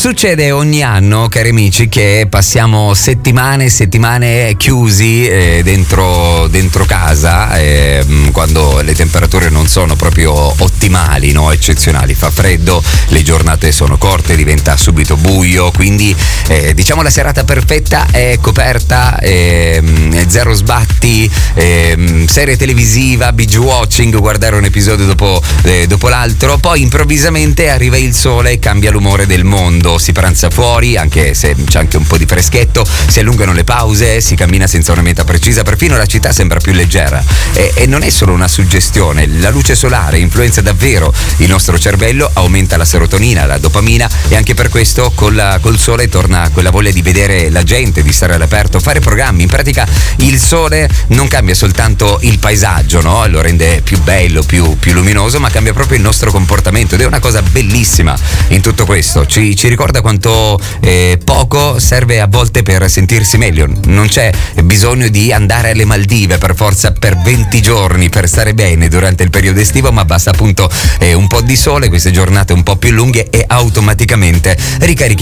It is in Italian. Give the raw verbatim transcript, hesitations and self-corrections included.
Succede ogni anno, cari amici, che passiamo settimane e settimane chiusi eh, dentro, dentro casa eh, quando le temperature non sono proprio ottimali, no? Eccezionali. Fa freddo, le giornate sono corte, diventa subito buio, quindi eh, diciamo la serata perfetta è coperta, eh, zero sbatti, eh, serie televisiva, binge watching, guardare un episodio dopo, eh, dopo l'altro, poi improvvisamente arriva il sole e cambia l'umore del mondo, si pranza fuori anche se c'è anche un po' di freschetto, si allungano le pause, si cammina senza una meta precisa, perfino la città sembra più leggera e, e non è solo una suggestione, la luce solare influenza davvero il nostro cervello, aumenta la serotonina, la dopamina e anche per questo col, col sole torna quella voglia di vedere la gente, di stare all'aperto, fare programmi. In pratica il sole non cambia soltanto il paesaggio, no? Lo rende più bello, più, più luminoso, ma cambia proprio il nostro comportamento ed è una cosa bellissima in tutto questo. Ci, ci ricorda quanto eh, poco serve a volte per sentirsi meglio. Non c'è bisogno di andare alle Maldive per forza per venti giorni per stare bene durante il periodo estivo, ma basta appunto eh, un po' di sole, queste giornate un po' più lunghe e automaticamente ricarichiamo